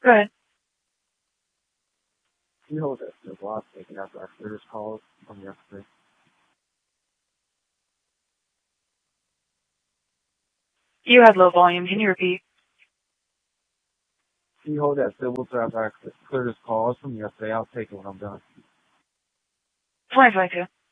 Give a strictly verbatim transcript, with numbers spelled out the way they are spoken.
Go ahead. Can you hold that still while I'm taking after our clearance calls from yesterday? You had low volume. Can you repeat? Can you hold that still after our clearance calls from yesterday? I'll take it when I'm done. twenty twenty-two.